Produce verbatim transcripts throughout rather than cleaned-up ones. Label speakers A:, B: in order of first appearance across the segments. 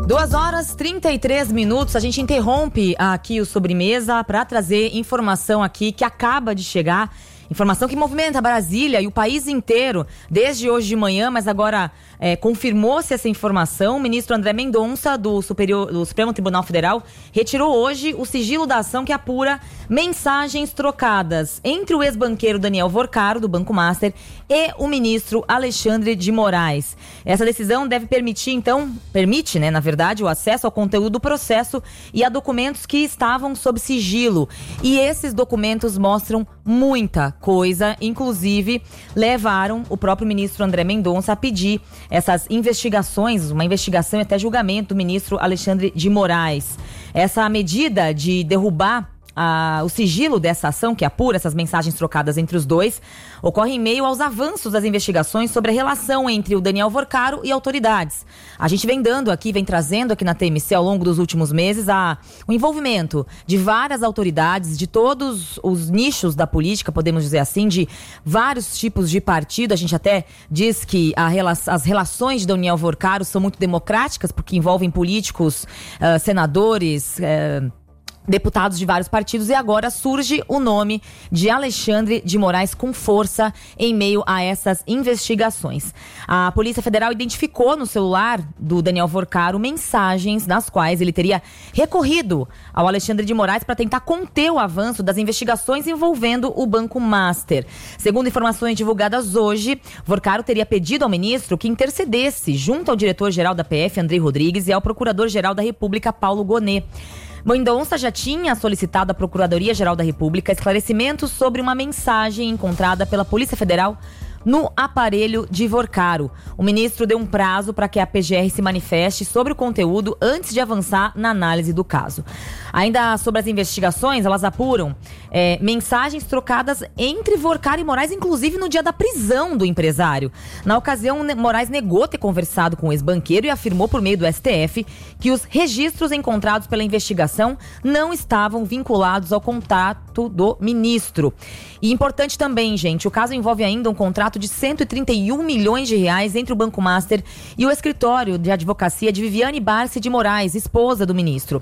A: Duas horas e trinta e três minutos, a gente interrompe aqui o Sobremesa para trazer informação aqui que acaba de chegar. Informação que movimenta Brasília e o país inteiro desde hoje de manhã, mas agora é, confirmou-se essa informação. O ministro André Mendonça, do, Superior, do Supremo Tribunal Federal, retirou hoje o sigilo da ação que apura mensagens trocadas entre o ex-banqueiro Daniel Vorcaro, do Banco Master, e o ministro Alexandre de Moraes. Essa decisão deve permitir, então, permite, né, na verdade, o acesso ao conteúdo do processo e a documentos que estavam sob sigilo. E esses documentos mostram muita coisa, inclusive levaram o próprio ministro André Mendonça a pedir essas investigações, uma investigação e até julgamento do ministro Alexandre de Moraes. Essa medida de derrubar Ah, o sigilo dessa ação, que apura essas mensagens trocadas entre os dois, ocorre em meio aos avanços das investigações sobre a relação entre o Daniel Vorcaro e autoridades. A gente vem dando aqui, vem trazendo aqui na T M C ao longo dos últimos meses a, o envolvimento de várias autoridades, de todos os nichos da política, podemos dizer assim, de vários tipos de partido. A gente até diz que a, as relações de Daniel Vorcaro são muito democráticas, porque envolvem políticos, uh, senadores, uh, deputados de vários partidos, e agora surge o nome de Alexandre de Moraes com força em meio a essas investigações. A Polícia Federal identificou no celular do Daniel Vorcaro mensagens nas quais ele teria recorrido ao Alexandre de Moraes para tentar conter o avanço das investigações envolvendo o Banco Master. Segundo informações divulgadas hoje, Vorcaro teria pedido ao ministro que intercedesse junto ao diretor-geral da P F, Andrei Rodrigues, e ao procurador-geral da República, Paulo Gonet. Mendonça já tinha solicitado à Procuradoria-Geral da República esclarecimentos sobre uma mensagem encontrada pela Polícia Federal no aparelho de Vorcaro. O ministro deu um prazo para que a P G R se manifeste sobre o conteúdo antes de avançar na análise do caso. Ainda sobre as investigações, elas apuram é, mensagens trocadas entre Vorcaro e Moraes, inclusive no dia da prisão do empresário. Na ocasião, Moraes negou ter conversado com o ex-banqueiro e afirmou por meio do S T F que os registros encontrados pela investigação não estavam vinculados ao contato do ministro. E importante também, gente, o caso envolve ainda um contrato de cento e trinta e um milhões de reais entre o Banco Master e o escritório de advocacia de Viviane Barsi de Moraes, esposa do ministro.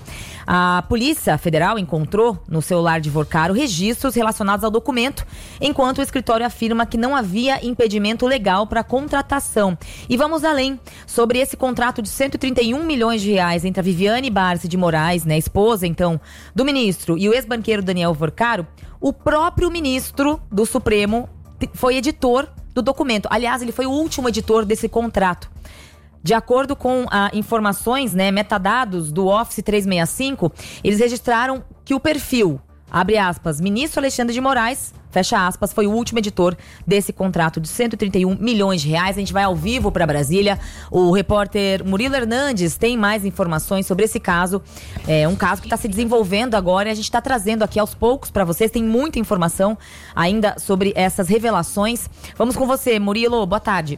A: A Polícia Federal encontrou no celular de Vorcaro registros relacionados ao documento, enquanto o escritório afirma que não havia impedimento legal para a contratação. E vamos além, sobre esse contrato de cento e trinta e um milhões de reais entre a Viviane Barsi de Moraes, né, esposa então do ministro, e o ex-banqueiro Daniel Vorcaro, o próprio ministro do Supremo foi editor do documento. Aliás, ele foi o último editor desse contrato. De acordo com ah, informações, né, metadados do Office trezentos e sessenta e cinco, eles registraram que o perfil, abre aspas, ministro Alexandre de Moraes, fecha aspas, foi o último editor desse contrato de cento e trinta e um milhões de reais. A gente vai ao vivo para Brasília. O repórter Murilo Hernandes tem mais informações sobre esse caso. É um caso que está se desenvolvendo agora e a gente está trazendo aqui aos poucos para vocês. Tem muita informação ainda sobre essas revelações. Vamos com você, Murilo. Boa tarde.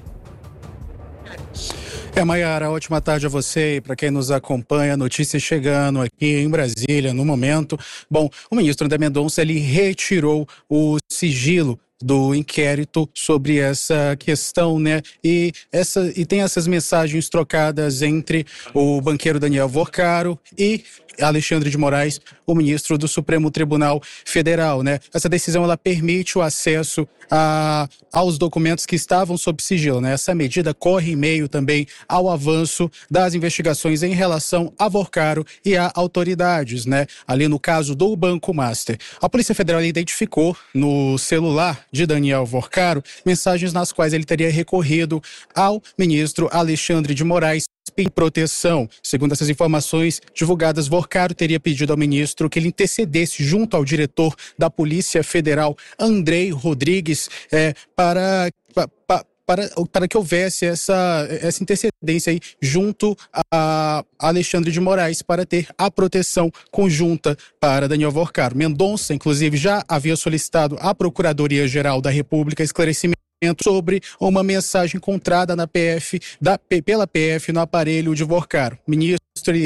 B: É, Maiara, ótima tarde a você e para quem nos acompanha. Notícias chegando aqui em Brasília no momento. Bom, o ministro André Mendonça, ele retirou o sigilo do inquérito sobre essa questão, né? E, essa, e tem essas mensagens trocadas entre o banqueiro Daniel Vorcaro e Alexandre de Moraes, o ministro do Supremo Tribunal Federal, né? Essa decisão, ela permite o acesso a, aos documentos que estavam sob sigilo, né? Essa medida corre em meio também ao avanço das investigações em relação a Vorcaro e a autoridades, né? Ali no caso do Banco Master. A Polícia Federal identificou no celular de Daniel Vorcaro mensagens nas quais ele teria recorrido ao ministro Alexandre de Moraes em proteção. Segundo essas informações divulgadas, Vorcaro teria pedido ao ministro que ele intercedesse junto ao diretor da Polícia Federal, Andrei Rodrigues, é, para, para, para, para que houvesse essa, essa intercedência aí junto a Alexandre de Moraes para ter a proteção conjunta para Daniel Vorcaro. Mendonça, inclusive, já havia solicitado à Procuradoria-Geral da República esclarecimento sobre uma mensagem encontrada na P F, da, pela P F no aparelho de Vorcaro. O ministro ele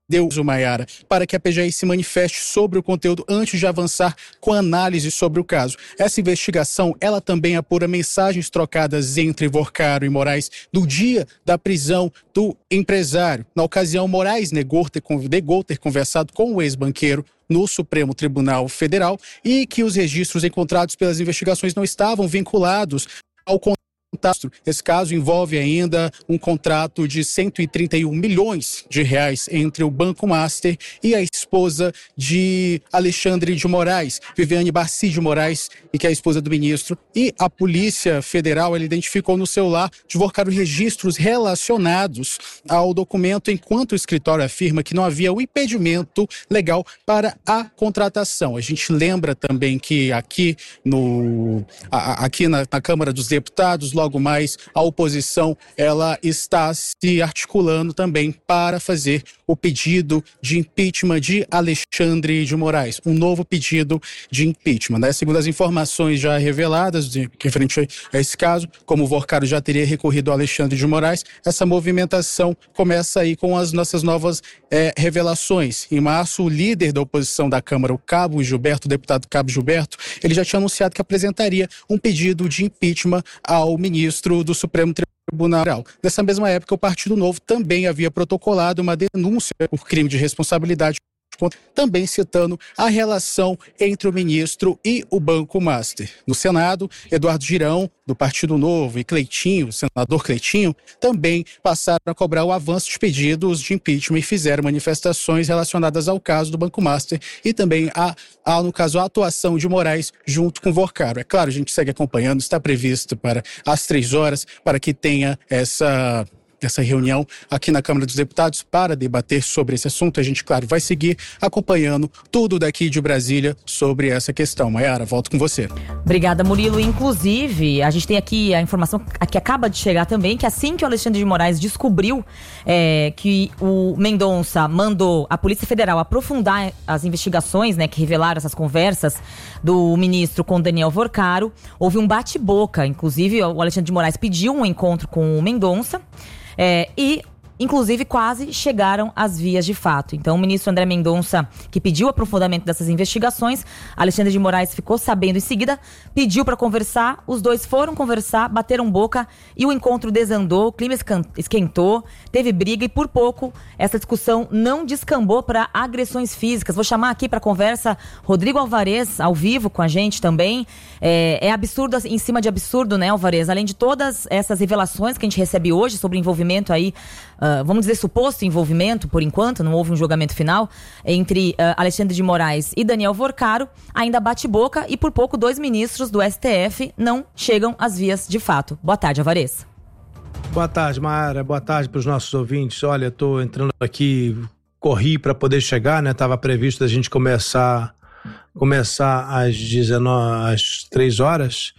B: deu o Maiara para que a P G R se manifeste sobre o conteúdo antes de avançar com a análise sobre o caso. Essa investigação, ela também apura mensagens trocadas entre Vorcaro e Moraes no dia da prisão do empresário. Na ocasião, Moraes negou ter, negou ter conversado com o ex-banqueiro no Supremo Tribunal Federal e que os registros encontrados pelas investigações não estavam vinculados ao contrato. Esse caso envolve ainda um contrato de cento e trinta e um milhões de reais entre o Banco Master e a esposa de Alexandre de Moraes, Viviane Barci de Moraes, e que é a esposa do ministro. E a Polícia Federal, ela identificou no celular de Vorcaro registros relacionados ao documento, enquanto o escritório afirma que não havia um impedimento legal para a contratação. A gente lembra também que aqui, no, a, aqui na, na Câmara dos Deputados, logo mais, a oposição ela está se articulando também para fazer o pedido de impeachment de Alexandre de Moraes, um novo pedido de impeachment, né? Segundo as informações já reveladas de, referente a esse caso, como o Vorcaro já teria recorrido ao Alexandre de Moraes, essa movimentação começa aí com as nossas novas é, revelações. Em março, o líder da oposição da Câmara, o Cabo Gilberto, o deputado Cabo Gilberto, ele já tinha anunciado que apresentaria um pedido de impeachment ao ministro do Supremo Tribunal Federal. Nessa mesma época, o Partido Novo também havia protocolado uma denúncia por crime de responsabilidade, também citando a relação entre o ministro e o Banco Master. No Senado, Eduardo Girão, do Partido Novo, e Cleitinho, o senador Cleitinho, também passaram a cobrar o avanço de pedidos de impeachment e fizeram manifestações relacionadas ao caso do Banco Master e também, a, a, no caso, a atuação de Moraes junto com Vorcaro. É claro, a gente segue acompanhando, está previsto para às três horas, para que tenha essa... essa reunião aqui na Câmara dos Deputados para debater sobre esse assunto. A gente, claro, vai seguir acompanhando tudo daqui de Brasília sobre essa questão. Maiara, volto com você.
A: Obrigada, Murilo. Inclusive, a gente tem aqui a informação que acaba de chegar também, que assim que o Alexandre de Moraes descobriu é, que o Mendonça mandou a Polícia Federal aprofundar as investigações, né, que revelaram essas conversas do ministro com Daniel Vorcaro, houve um bate-boca. Inclusive, o Alexandre de Moraes pediu um encontro com o Mendonça, É, e, inclusive, quase chegaram às vias de fato. Então, o ministro André Mendonça, que pediu o aprofundamento dessas investigações, Alexandre de Moraes ficou sabendo em seguida, pediu para conversar, os dois foram conversar, bateram boca e o encontro desandou, o clima esquentou, teve briga e, por pouco, essa discussão não descambou para agressões físicas. Vou chamar aqui para conversa Rodrigo Alvarez, ao vivo com a gente também. É, é absurdo em cima de absurdo, né, Alvarez? Além de todas essas revelações que a gente recebe hoje sobre envolvimento aí, uh, vamos dizer suposto envolvimento, por enquanto, não houve um julgamento final, entre uh, Alexandre de Moraes e Daniel Vorcaro, ainda bate boca e por pouco dois ministros do S T F não chegam às vias de fato. Boa tarde, Alvarez.
C: Boa tarde, Mara. Boa tarde para os nossos ouvintes. Olha, estou entrando aqui, corri para poder chegar, né? Estava previsto a gente começar começar às dezenove, às três horas,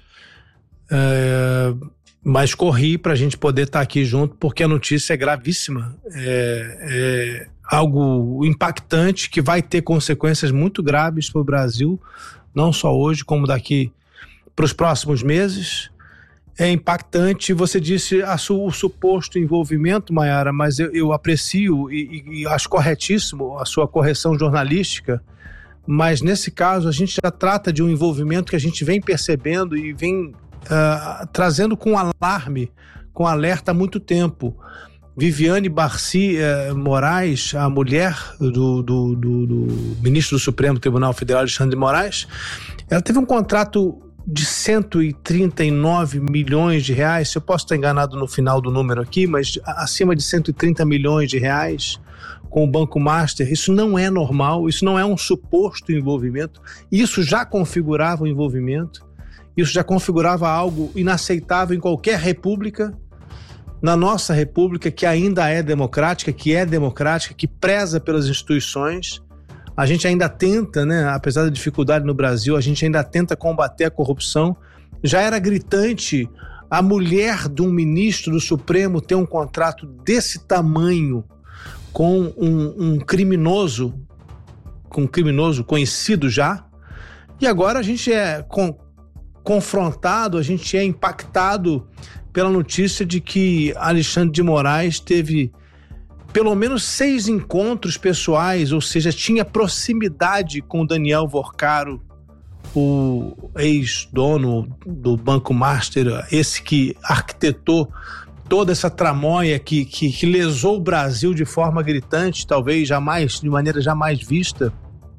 C: é, mas corri para a gente poder estar tá aqui junto, porque a notícia é gravíssima, é, é algo impactante que vai ter consequências muito graves para o Brasil, não só hoje, como daqui para os próximos meses. É impactante. Você disse a su, o suposto envolvimento, Maiara, mas eu, eu aprecio e, e, e acho corretíssimo a sua correção jornalística, mas nesse caso a gente já trata de um envolvimento que a gente vem percebendo e vem uh, trazendo com alarme, com alerta há muito tempo. Viviane Barci uh, Moraes, a mulher do, do, do, do ministro do Supremo Tribunal Federal, Alexandre de Moraes, ela teve um contrato de cento e trinta e nove milhões de reais, eu posso estar enganado no final do número aqui, mas acima de cento e trinta milhões de reais com o Banco Master. Isso não é normal, isso não é um suposto envolvimento, isso já configurava um envolvimento, isso já configurava algo inaceitável em qualquer república. Na nossa república, que ainda é democrática, que é democrática, que preza pelas instituições, a gente ainda tenta, né, apesar da dificuldade no Brasil, a gente ainda tenta combater a corrupção. Já era gritante a mulher de um ministro do Supremo ter um contrato desse tamanho com um, um criminoso, com um criminoso conhecido já, e agora a gente é com, confrontado, a gente é impactado pela notícia de que Alexandre de Moraes teve pelo menos seis encontros pessoais, ou seja, tinha proximidade com Daniel Vorcaro, o ex-dono do Banco Master, esse que arquitetou toda essa tramóia que, que, que lesou o Brasil de forma gritante, talvez jamais, de maneira jamais vista.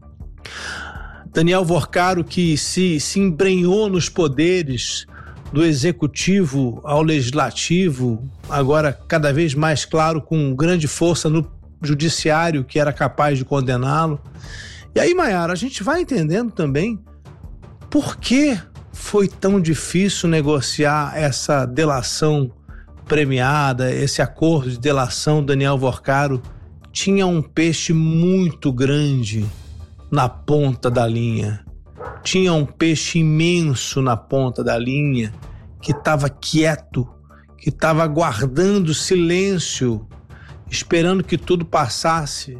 C: Daniel Vorcaro, que se, se embrenhou nos poderes do executivo ao legislativo, agora cada vez mais claro, com grande força no judiciário que era capaz de condená-lo. E aí, Maiara, a gente vai entendendo também por que foi tão difícil negociar essa delação premiada, esse acordo de delação. Daniel Vorcaro tinha um peixe muito grande na ponta da linha. Tinha um peixe imenso na ponta da linha que estava quieto, que estava aguardando silêncio, esperando que tudo passasse.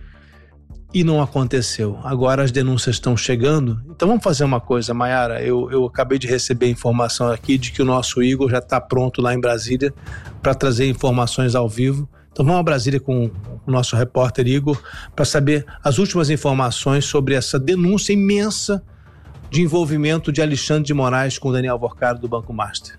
C: E não aconteceu. Agora as denúncias estão chegando. Então vamos fazer uma coisa, Maiara. Eu, eu acabei de receber informação aqui de que o nosso Igor já está pronto lá em Brasília para trazer informações ao vivo. Então vamos a Brasília com o nosso repórter Igor para saber as últimas informações sobre essa denúncia imensa de envolvimento de Alexandre de Moraes com Daniel Vorcaro do Banco Master.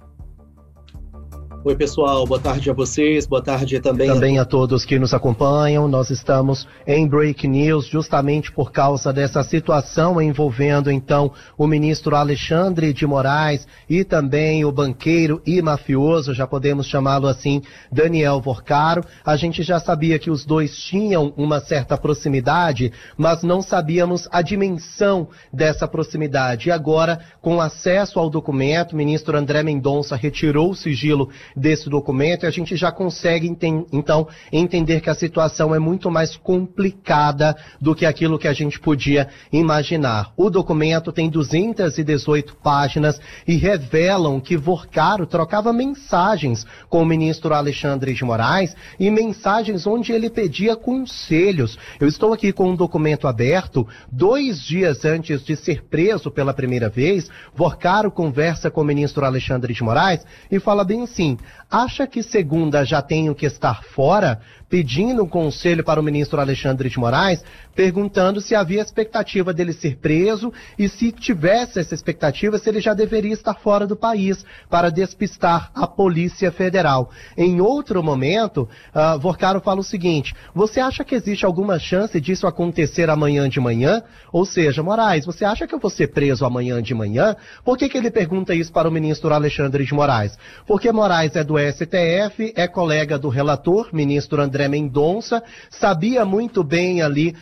D: Oi, pessoal, boa tarde a vocês, boa tarde também, também a... a todos que nos acompanham. Nós estamos em Break News justamente por causa dessa situação envolvendo, então, o ministro Alexandre de Moraes e também o banqueiro e mafioso, já podemos chamá-lo assim, Daniel Vorcaro. A gente já sabia que os dois tinham uma certa proximidade, mas não sabíamos a dimensão dessa proximidade. E agora, com acesso ao documento, o ministro André Mendonça retirou o sigilo desse documento e a gente já consegue enten- então entender que a situação é muito mais complicada do que aquilo que a gente podia imaginar. O documento tem duzentas e dezoito páginas e revelam que Vorcaro trocava mensagens com o ministro Alexandre de Moraes e mensagens onde ele pedia conselhos. Eu estou aqui com um documento aberto. Dois dias antes de ser preso pela primeira vez, Vorcaro conversa com o ministro Alexandre de Moraes e fala bem assim: acha que segunda já tenho que estar fora? Pedindo um conselho para o ministro Alexandre de Moraes, perguntando se havia expectativa dele ser preso e se tivesse essa expectativa, se ele já deveria estar fora do país para despistar a Polícia Federal. Em outro momento, uh, Vorcaro fala o seguinte: você acha que existe alguma chance disso acontecer amanhã de manhã? Ou seja, Moraes, você acha que eu vou ser preso amanhã de manhã? Por que que ele pergunta isso para o ministro Alexandre de Moraes? Porque Moraes é do S T F, é colega do relator, ministro André Mendonça, sabia muito bem ali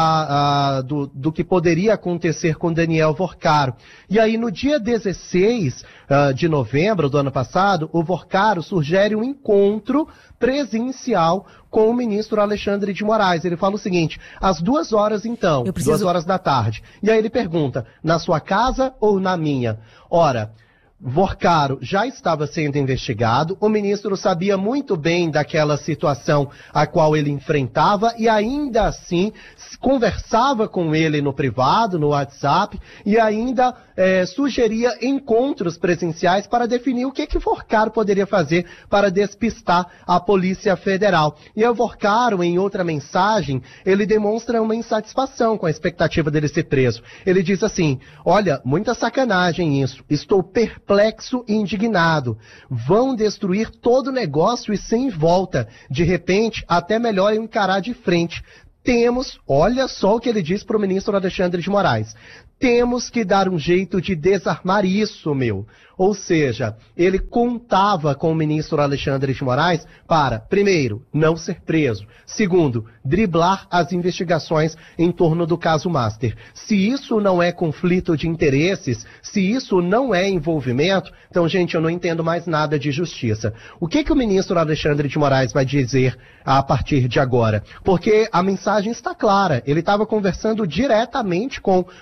D: da, uh, do, do que poderia acontecer com Daniel Vorcaro. E aí, no dia dezesseis uh, de novembro do ano passado, o Vorcaro sugere um encontro presencial com o ministro Alexandre de Moraes. Ele fala o seguinte: às duas horas então, preciso... duas horas da tarde. E aí ele pergunta: na sua casa ou na minha? Ora, Vorcaro já estava sendo investigado, o ministro sabia muito bem daquela situação a qual ele enfrentava e ainda assim conversava com ele no privado, no WhatsApp, e ainda é, sugeria encontros presenciais para definir o que que Vorcaro poderia fazer para despistar a Polícia Federal. E o Vorcaro, em outra mensagem, ele demonstra uma insatisfação com a expectativa dele ser preso. Ele diz assim: olha, muita sacanagem isso, estou perplexo e indignado. Vão destruir todo o negócio e sem volta. De repente, até melhor eu encarar de frente. Temos, olha só o que ele diz para o ministro Alexandre de Moraes: temos que dar um jeito de desarmar isso, meu. Ou seja, ele contava com o ministro Alexandre de Moraes para, primeiro, não ser preso. Segundo, driblar as investigações em torno do caso Master. Se isso não é conflito de interesses, se isso não é envolvimento, então, gente, eu não entendo mais nada de justiça. O que que o ministro Alexandre de Moraes vai dizer a partir de agora? Porque a mensagem está clara. Ele estava conversando diretamente com o mafioso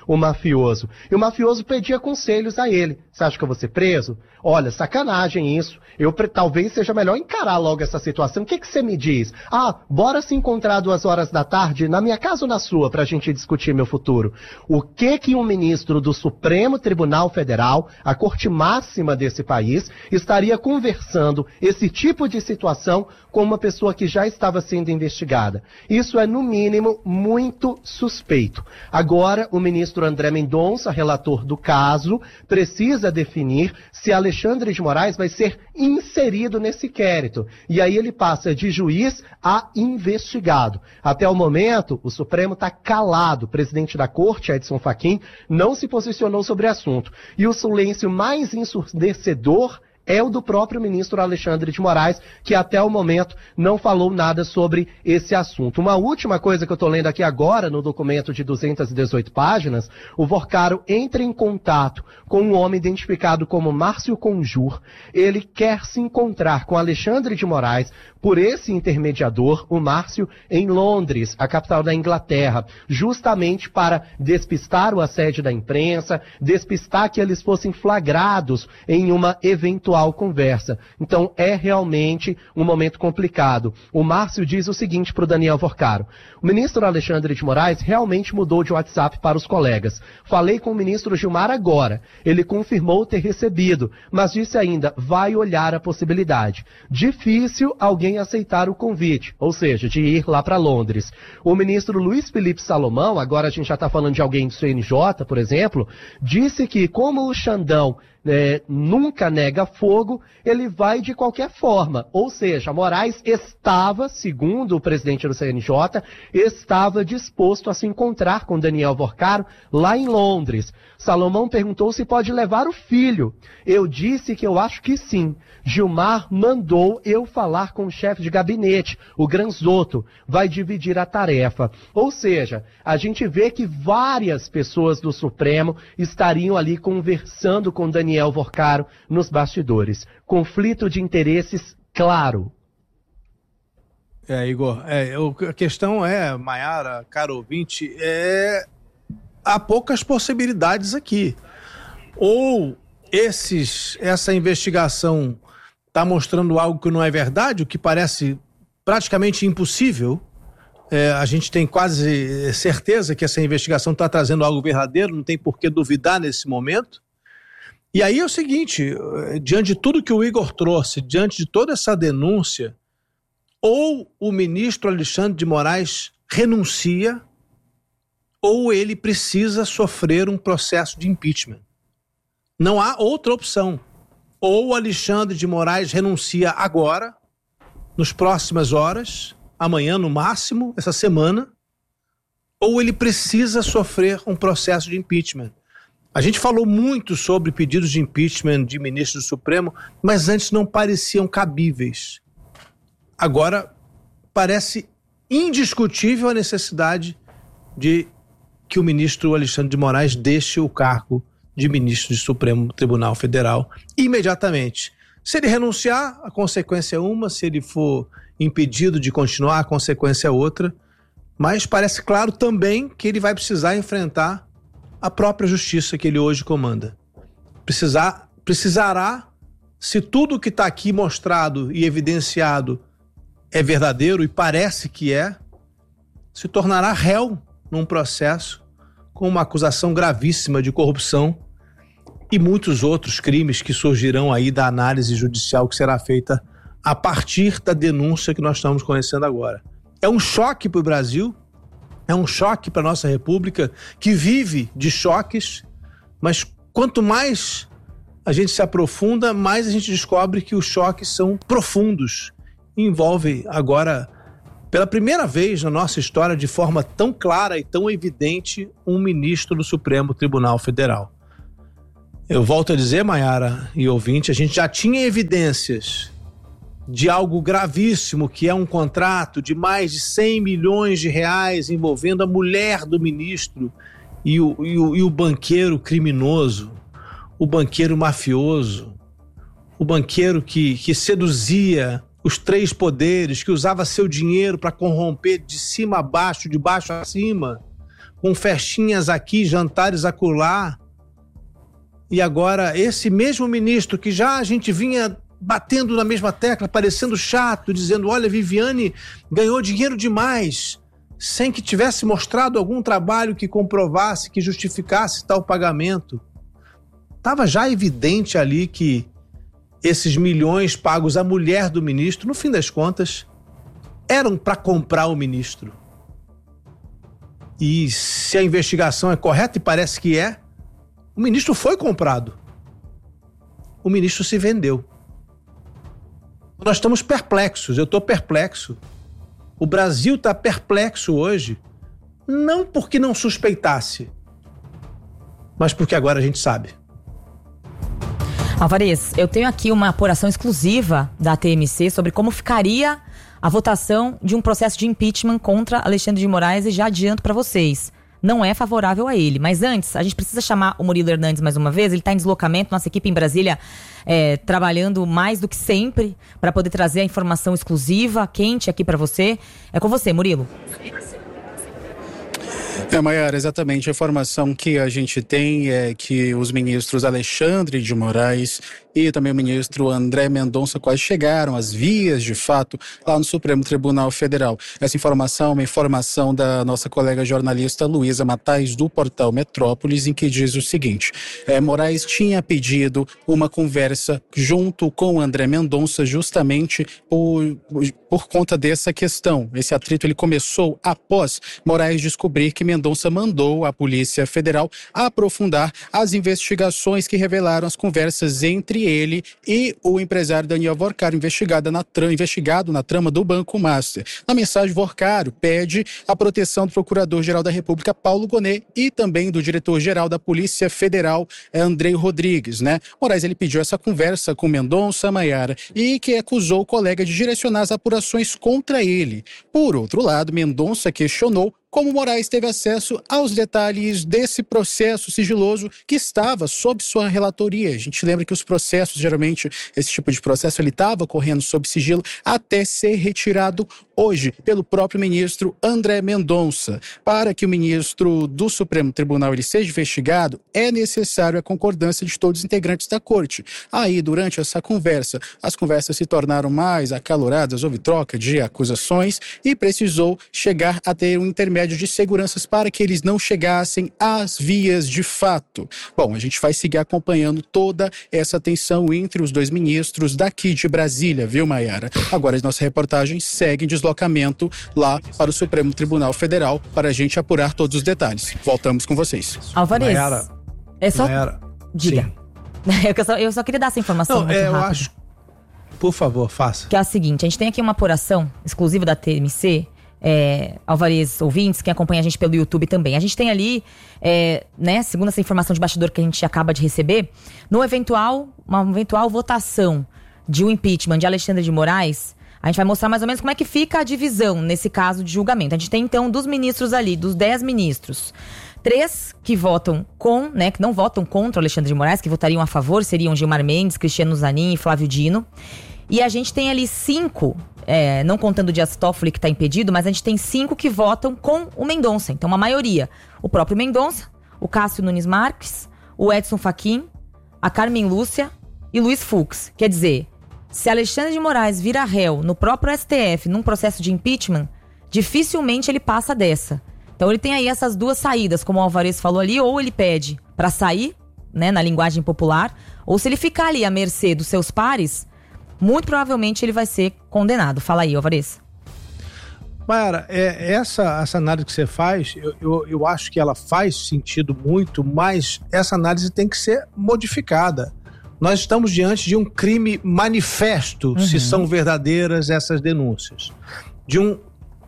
D: mafioso. E o mafioso pedia conselhos a ele. Você acha que eu vou ser preso? Olha, sacanagem isso. Eu talvez seja melhor encarar logo essa situação. O que que você me diz? Ah, bora se encontrar duas horas da tarde na minha casa ou na sua pra gente discutir meu futuro. O que que um ministro do Supremo Tribunal Federal, a corte máxima desse país, estaria conversando esse tipo de situação com uma pessoa que já estava sendo investigada? Isso é, no mínimo, muito suspeito. Agora, o ministro André Mendonça, relator do caso, precisa definir se Alexandre de Moraes vai ser inserido nesse inquérito. E aí ele passa de juiz a investigado. Até o momento, o Supremo está calado. O presidente da corte, Edson Fachin, não se posicionou sobre o assunto. E o silêncio mais ensurdecedor é o do próprio ministro Alexandre de Moraes, que até o momento não falou nada sobre esse assunto. Uma última coisa que eu estou lendo aqui agora, no documento de duzentas e dezoito páginas, o Vorcaro entra em contato com um homem identificado como Márcio Conjur. Ele quer se encontrar com Alexandre de Moraes por esse intermediador, o Márcio, em Londres, a capital da Inglaterra, justamente para despistar o assédio da imprensa, despistar que eles fossem flagrados em uma eventual conversa. Então é realmente um momento complicado. O Márcio diz o seguinte para o Daniel Vorcaro: o ministro Alexandre de Moraes realmente mudou de WhatsApp para os colegas. Falei com o ministro Gilmar agora. Ele confirmou ter recebido, mas disse ainda, vai olhar a possibilidade. Difícil alguém aceitar o convite, ou seja, de ir lá para Londres. O ministro Luiz Felipe Salomão, agora a gente já está falando de alguém do C N J, por exemplo, disse que como o Xandão É, nunca nega fogo, ele vai de qualquer forma. Ou seja, Moraes estava, segundo o presidente do C N J, estava disposto a se encontrar com Daniel Vorcaro lá em Londres. Salomão perguntou se pode levar o filho. Eu disse que eu acho que sim. Gilmar mandou eu falar com o chefe de gabinete, o Granzotto, vai dividir a tarefa. Ou seja, a gente vê que várias pessoas do Supremo estariam ali conversando com Daniel Vorcaro nos bastidores. Conflito de interesses claro.
C: É, Igor, é, eu, a questão é, Maiara, caro ouvinte, é, há poucas possibilidades aqui. Ou esses, essa investigação está mostrando algo que não é verdade, o que parece praticamente impossível. É, a gente tem quase certeza que essa investigação está trazendo algo verdadeiro, não tem por que duvidar nesse momento. E aí é o seguinte, diante de tudo que o Igor trouxe, diante de toda essa denúncia, ou o ministro Alexandre de Moraes renuncia, ou ele precisa sofrer um processo de impeachment. Não há outra opção. Ou o Alexandre de Moraes renuncia agora, nas próximas horas, amanhã no máximo, essa semana, ou ele precisa sofrer um processo de impeachment. A gente falou muito sobre pedidos de impeachment de ministros do Supremo, mas antes não pareciam cabíveis. Agora parece indiscutível a necessidade de que o ministro Alexandre de Moraes deixe o cargo de ministro do Supremo Tribunal Federal imediatamente. Se ele renunciar, a consequência é uma, se ele for impedido de continuar, a consequência é outra, mas parece claro também que ele vai precisar enfrentar a própria justiça que ele hoje comanda. Precisar, precisará, se tudo que está aqui mostrado e evidenciado é verdadeiro, e parece que é, se tornará réu num processo com uma acusação gravíssima de corrupção e muitos outros crimes que surgirão aí da análise judicial que será feita a partir da denúncia que nós estamos conhecendo agora. É um choque para o Brasil, é um choque para a nossa República, que vive de choques, mas quanto mais a gente se aprofunda, mais a gente descobre que os choques são profundos. E envolve agora, pela primeira vez na nossa história, de forma tão clara e tão evidente, um ministro do Supremo Tribunal Federal. Eu volto a dizer, Maiara e ouvinte, a gente já tinha evidências de algo gravíssimo, que é um contrato de mais de cem milhões de reais envolvendo a mulher do ministro e o, e o, e o banqueiro criminoso, o banqueiro mafioso, o banqueiro que, que seduzia os três poderes, que usava seu dinheiro para corromper de cima a baixo, de baixo a cima, com festinhas aqui, jantares acolá. E agora esse mesmo ministro que já a gente vinha batendo na mesma tecla, parecendo chato, dizendo, olha, Viviane ganhou dinheiro demais, sem que tivesse mostrado algum trabalho que comprovasse, que justificasse tal pagamento. Estava já evidente ali que esses milhões pagos à mulher do ministro, no fim das contas, eram para comprar o ministro. E se a investigação é correta, e parece que é, o ministro foi comprado. O ministro se vendeu. Nós estamos perplexos, eu estou perplexo. O Brasil está perplexo hoje, não porque não suspeitasse, mas porque agora a gente sabe.
A: Alvarez, eu tenho aqui uma apuração exclusiva da T M C sobre como ficaria a votação de um processo de impeachment contra Alexandre de Moraes e já adianto para vocês, não é favorável a ele. Mas antes, a gente precisa chamar o Murilo Hernandes mais uma vez, ele está em deslocamento, nossa equipe em Brasília é, trabalhando mais do que sempre para poder trazer a informação exclusiva, quente aqui para você. É com você, Murilo.
B: É, Maiara, exatamente. A informação que a gente tem é que os ministros Alexandre de Moraes e também o ministro André Mendonça quase chegaram às vias de fato lá no Supremo Tribunal Federal. Essa informação é uma informação da nossa colega jornalista Luísa Matais, do portal Metrópolis, em que diz o seguinte: é, Moraes tinha pedido uma conversa junto com André Mendonça justamente por, por conta dessa questão. Esse atrito ele começou após Moraes descobrir que Mendonça mandou a Polícia Federal aprofundar as investigações que revelaram as conversas entre ele e o empresário Daniel Vorcaro, investigado na, trama, investigado na trama do Banco Master. Na mensagem, Vorcaro pede a proteção do Procurador-Geral da República, Paulo Gonet, e também do Diretor-Geral da Polícia Federal, Andrei Rodrigues, né? Moraes, ele pediu essa conversa com Mendonça, Maiara, e que acusou o colega de direcionar as apurações contra ele. Por outro lado, Mendonça questionou como Moraes teve acesso aos detalhes desse processo sigiloso que estava sob sua relatoria. A gente lembra que os processos, geralmente, esse tipo de processo, ele estava correndo sob sigilo até ser retirado hoje pelo próprio ministro André Mendonça. Para que o ministro do Supremo Tribunal ele seja investigado, é necessário a concordância de todos os integrantes da corte. Aí, durante essa conversa, as conversas se tornaram mais acaloradas, houve troca de acusações e precisou chegar a ter um intermédio de seguranças para que eles não chegassem às vias de fato. Bom, a gente vai seguir acompanhando toda essa tensão entre os dois ministros daqui de Brasília, viu, Maiara? Agora a nossa reportagem segue em deslocamento lá para o Supremo Tribunal Federal para a gente apurar todos os detalhes. Voltamos com vocês.
A: Alvarez,
C: Maiara,
A: é só...
C: Maiara,
A: diga. eu, só, eu só queria dar essa informação
C: não,
A: muito
C: é, eu
A: rápido.
C: acho... Por favor, faça.
A: Que é a seguinte, a gente tem aqui uma apuração exclusiva da T M C, É, Alvarez, ouvintes, quem acompanha a gente pelo YouTube também. A gente tem ali, é, né, segundo essa informação de bastidor que a gente acaba de receber, no eventual, uma eventual votação de um impeachment de Alexandre de Moraes, a gente vai mostrar mais ou menos como é que fica a divisão nesse caso de julgamento. A gente tem então dos ministros ali, dos dez ministros, três que votam com, né, que não votam contra o Alexandre de Moraes, que votariam a favor, seriam Gilmar Mendes, Cristiano Zanin e Flávio Dino. E a gente tem ali cinco, é, não contando o Dias Toffoli que está impedido, mas a gente tem cinco que votam com o Mendonça. Então, uma maioria. O próprio Mendonça, o Cássio Nunes Marques, o Edson Fachin, a Carmen Lúcia e Luiz Fux. Quer dizer, se Alexandre de Moraes vira réu no próprio S T F, num processo de impeachment, dificilmente ele passa dessa. Então, ele tem aí essas duas saídas, como o Alvarez falou ali, ou ele pede para sair, né, na linguagem popular, ou se ele ficar ali à mercê dos seus pares, muito provavelmente ele vai ser condenado. Fala aí, Alvarez.
C: Mayara, é, essa, essa análise que você faz, eu, eu, eu acho que ela faz sentido muito, mas essa análise tem que ser modificada. Nós estamos diante de um crime manifesto, uhum. se são verdadeiras essas denúncias. De um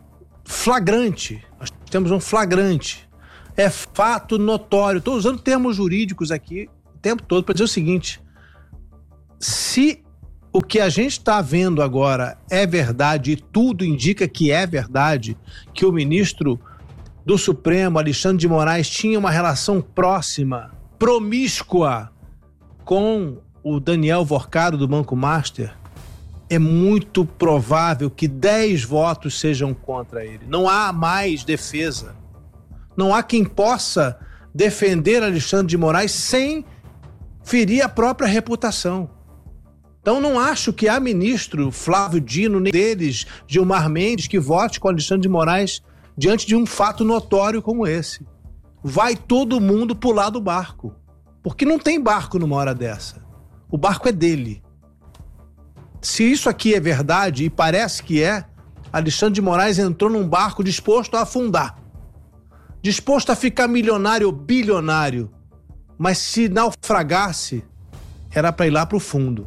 C: flagrante. Nós temos um flagrante. É fato notório. Estou usando termos jurídicos aqui o tempo todo para dizer o seguinte: se o que a gente está vendo agora é verdade, e tudo indica que é verdade, que o ministro do Supremo, Alexandre de Moraes, tinha uma relação próxima, promíscua, com o Daniel Vorcaro do Banco Master, é muito provável que dez votos sejam contra ele. Não há mais defesa. Não há quem possa defender Alexandre de Moraes sem ferir a própria reputação. Então não acho que há ministro Flávio Dino, nem deles, Gilmar Mendes, que vote com Alexandre de Moraes diante de um fato notório como esse. Vai todo mundo pular do barco. Porque não tem barco numa hora dessa. O barco é dele. Se isso aqui é verdade, e parece que é, Alexandre de Moraes entrou num barco disposto a afundar. Disposto a ficar milionário ou bilionário. Mas se naufragasse, era para ir lá para o fundo.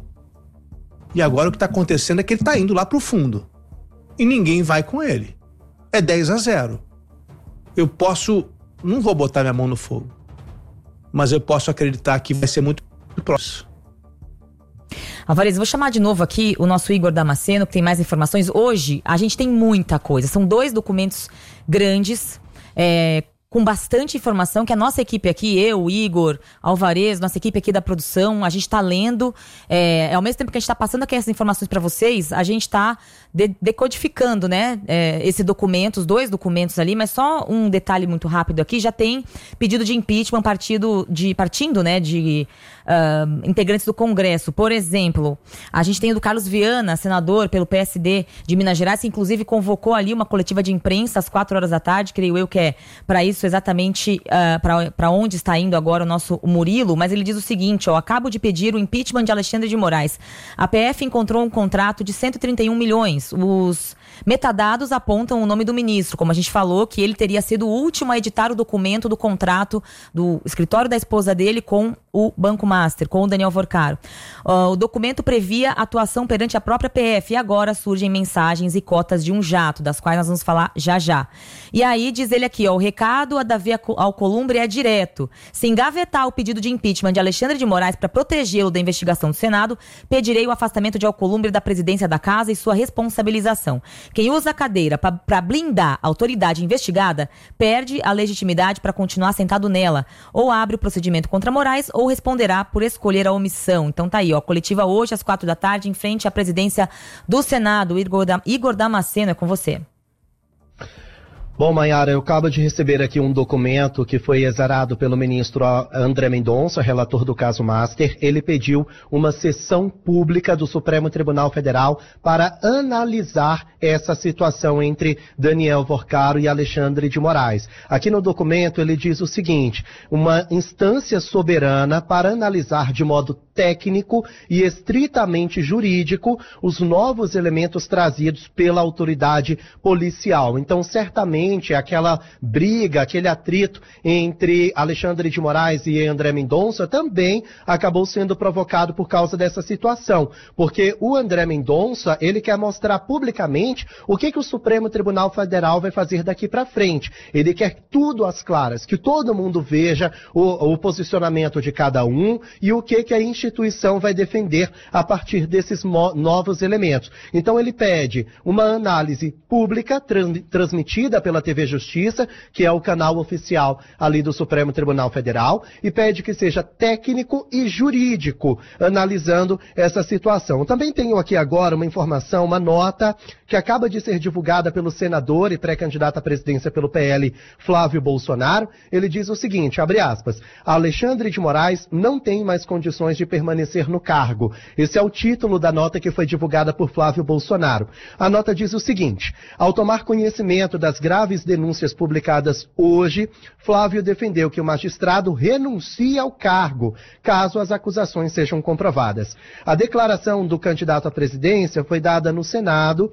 C: E agora o que está acontecendo é que ele está indo lá para o fundo. E ninguém vai com ele. É dez a zero. Eu posso... Não vou botar minha mão no fogo. Mas eu posso acreditar que vai ser muito próximo.
A: Alvarez, vou chamar de novo aqui o nosso Igor Damasceno, que tem mais informações. Hoje, a gente tem muita coisa. São dois documentos grandes, é, com bastante informação, que a nossa equipe aqui, eu, o Igor, Alvarez, nossa equipe aqui da produção, a gente está lendo. É, ao mesmo tempo que a gente está passando aqui essas informações para vocês, a gente está de- decodificando, né, é, esse documento, os dois documentos ali, mas só um detalhe muito rápido aqui, já tem pedido de impeachment partido de, partindo, né, de uh, integrantes do Congresso. Por exemplo, a gente tem o do Carlos Viana, senador pelo P S D de Minas Gerais, que inclusive convocou ali uma coletiva de imprensa às quatro horas da tarde, creio eu que é para isso exatamente uh, para onde está indo agora o nosso Murilo, mas ele diz o seguinte, ó, acabo de pedir o impeachment de Alexandre de Moraes. A P F encontrou um contrato de cento e trinta e um milhões. Os metadados apontam o nome do ministro, como a gente falou, que ele teria sido o último a editar o documento do contrato do escritório da esposa dele com o Banco Master, com o Daniel Vorcaro. Uh, o documento previa atuação perante a própria P F e agora surgem mensagens e cotas de um jato, das quais nós vamos falar já já. E aí diz ele aqui, ó, o recado a Davi Alcolumbre é direto. Se engavetar o pedido de impeachment de Alexandre de Moraes para protegê-lo da investigação do Senado, pedirei o afastamento de Alcolumbre da presidência da casa e sua responsabilização. Quem usa a cadeira para blindar a autoridade investigada perde a legitimidade para continuar sentado nela. Ou abre o procedimento contra Moraes ou responderá por escolher a omissão. Então tá aí, ó, coletiva hoje às quatro da tarde em frente à presidência do Senado. Igor Damasceno, é com você.
D: Bom, Maiara, eu acabo de receber aqui um documento que foi exarado pelo ministro André Mendonça, relator do caso Master. Ele pediu uma sessão pública do Supremo Tribunal Federal para analisar essa situação entre Daniel Vorcaro e Alexandre de Moraes. Aqui no documento ele diz o seguinte, uma instância soberana para analisar de modo técnico e estritamente jurídico os novos elementos trazidos pela autoridade policial. Então, certamente, aquela briga, aquele atrito entre Alexandre de Moraes e André Mendonça também acabou sendo provocado por causa dessa situação, porque o André Mendonça, ele quer mostrar publicamente o que, que o Supremo Tribunal Federal vai fazer daqui para frente. Ele quer tudo às claras, que todo mundo veja o, o posicionamento de cada um e o que, que a instituição vai defender a partir desses mo- novos elementos. Então ele pede uma análise pública trans- transmitida pela T V Justiça, que é o canal oficial ali do Supremo Tribunal Federal, e pede que seja técnico e jurídico, analisando essa situação. Também tenho aqui agora uma informação, uma nota, que acaba de ser divulgada pelo senador e pré-candidato à presidência pelo P L, Flávio Bolsonaro. Ele diz o seguinte, abre aspas, Alexandre de Moraes não tem mais condições de permanecer no cargo. Esse é o título da nota que foi divulgada por Flávio Bolsonaro. A nota diz o seguinte, ao tomar conhecimento das graves denúncias publicadas hoje, Flávio defendeu que o magistrado renuncie ao cargo, caso as acusações sejam comprovadas. A declaração do candidato à presidência foi dada no Senado,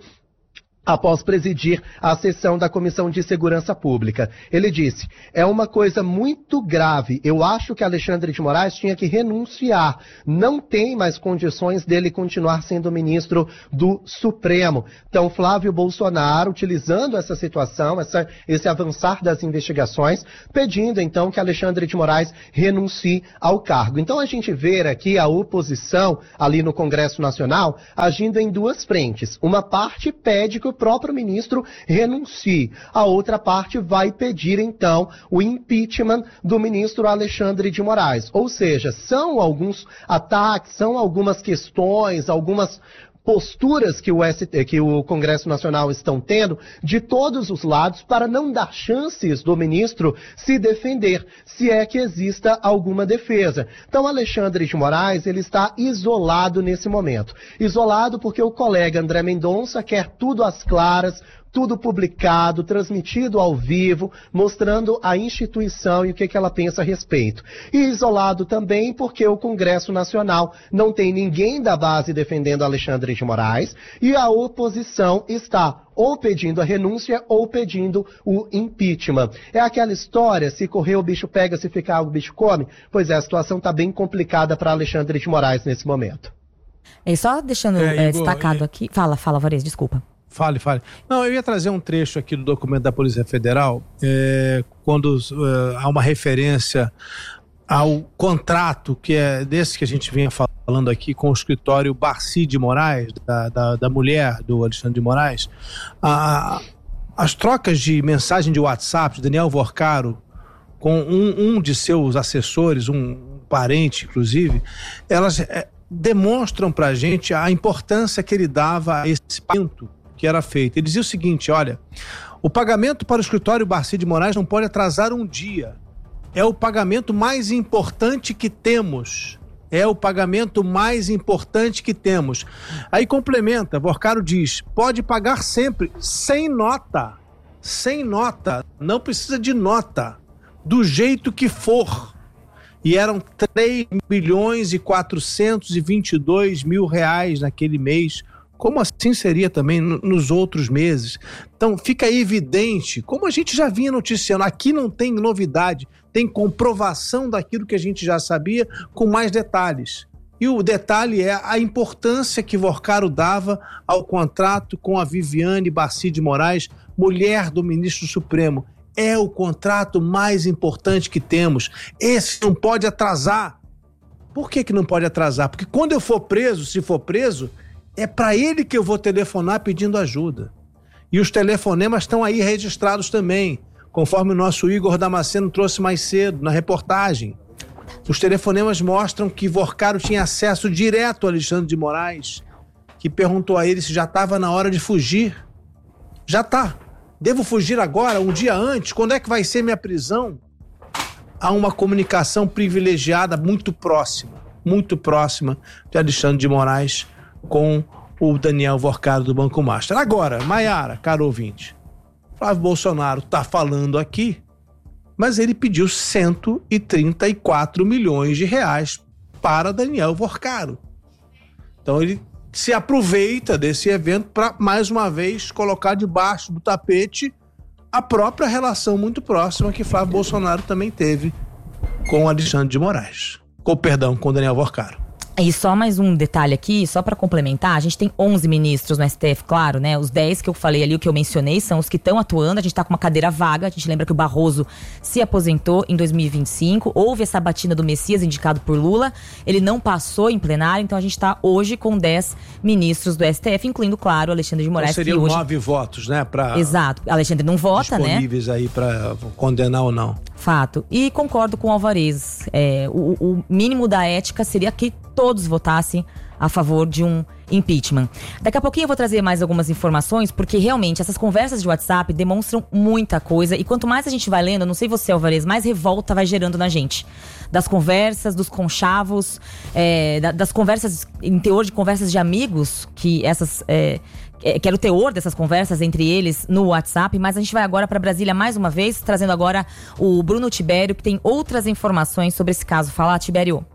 D: após presidir a sessão da Comissão de Segurança Pública. Ele disse, é uma coisa muito grave, eu acho que Alexandre de Moraes tinha que renunciar, não tem mais condições dele continuar sendo ministro do Supremo. Então, Flávio Bolsonaro, utilizando essa situação, essa, esse avançar das investigações, pedindo então que Alexandre de Moraes renuncie ao cargo. Então, a gente vê aqui a oposição ali no Congresso Nacional agindo em duas frentes. Uma parte pede que o próprio ministro renuncie. A outra parte vai pedir, então, o impeachment do ministro Alexandre de Moraes. Ou seja, são alguns ataques, são algumas questões, algumas posturas que o, S T, que o Congresso Nacional estão tendo de todos os lados para não dar chances do ministro se defender, se é que exista alguma defesa. Então, Alexandre de Moraes, ele está isolado nesse momento. Isolado porque o colega André Mendonça quer tudo às claras, tudo publicado, transmitido ao vivo, mostrando a instituição e o que, que ela pensa a respeito. E isolado também porque o Congresso Nacional não tem ninguém da base defendendo Alexandre de Moraes e a oposição está ou pedindo a renúncia ou pedindo o impeachment. É aquela história, se correr o bicho pega, se ficar o bicho come? Pois é, a situação está bem complicada para Alexandre de Moraes nesse momento.
A: E só deixando é, é, Igor, destacado é... aqui... Fala, fala, Varese, desculpa.
C: Fale, fale. Não, eu ia trazer um trecho aqui do documento da Polícia Federal, é, quando é, há uma referência ao contrato, que é desse que a gente vinha falando aqui, com o escritório Barcy de Moraes, da, da, da mulher do Alexandre de Moraes. A, as trocas de mensagem de WhatsApp de Daniel Vorcaro com um, um de seus assessores, um parente, inclusive, elas é, demonstram pra gente a importância que ele dava a esse pagamento que era feito. Ele dizia o seguinte, olha, o pagamento para o escritório Barcy de Moraes não pode atrasar um dia. É o pagamento mais importante que temos. É o pagamento mais importante que temos. Aí complementa, Vorcaro diz, pode pagar sempre, sem nota. Sem nota. Não precisa de nota. Do jeito que for. E eram três milhões e quatrocentos e vinte e dois mil reais naquele mês. Como assim seria também nos outros meses? Então fica evidente, como a gente já vinha noticiando, aqui não tem novidade, tem comprovação daquilo que a gente já sabia com mais detalhes. E o detalhe é a importância que Vorcaro dava ao contrato com a Viviane Barcy de Moraes, mulher do ministro Supremo. É o contrato mais importante que temos. Esse não pode atrasar. Por que que não pode atrasar? Porque quando eu for preso, se for preso, é para ele que eu vou telefonar pedindo ajuda. E os telefonemas estão aí registrados também, conforme o nosso Igor Damasceno trouxe mais cedo na reportagem. Os telefonemas mostram que Vorcaro tinha acesso direto ao Alexandre de Moraes, que perguntou a ele se já estava na hora de fugir. Já está. Devo fugir agora, um dia antes? Quando é que vai ser minha prisão? Há uma comunicação privilegiada muito próxima, muito próxima de Alexandre de Moraes com o Daniel Vorcaro do Banco Master. Agora, Maiara, caro ouvinte, Flávio Bolsonaro está falando aqui, mas ele pediu cento e trinta e quatro milhões de reais para Daniel Vorcaro. Então ele se aproveita desse evento para, mais uma vez, colocar debaixo do tapete a própria relação muito próxima que Flávio Bolsonaro também teve com Alexandre de Moraes. Com perdão, com Daniel Vorcaro.
A: E só mais um detalhe aqui, só para complementar, a gente tem onze ministros no S T F, claro, né? Os dez que eu falei ali, o que eu mencionei, são os que estão atuando. A gente tá com uma cadeira vaga, a gente lembra que o Barroso se aposentou em dois mil e vinte e cinco, houve essa batina do Messias indicado por Lula, ele não passou em plenário, então a gente tá hoje com dez ministros do S T F, incluindo, claro, Alexandre de Moraes.
C: Então seriam
A: hoje...
C: nove votos, né? Pra...
A: Exato, Alexandre não vota,
C: disponíveis
A: né?
C: Disponíveis aí para condenar ou não.
A: Fato. E concordo com o Alvarez, é, o, o mínimo da ética seria que todos votassem a favor de um impeachment. Daqui a pouquinho eu vou trazer mais algumas informações, porque realmente essas conversas de WhatsApp demonstram muita coisa, e quanto mais a gente vai lendo, não sei você, Alvarez, mais revolta vai gerando na gente. Das conversas, dos conchavos, é, das conversas, em teor de conversas de amigos, que essas... É, que era o teor dessas conversas entre eles no WhatsApp, mas a gente vai agora para Brasília mais uma vez, trazendo agora o Bruno Tibério, que tem outras informações sobre esse caso. Fala, Tibério.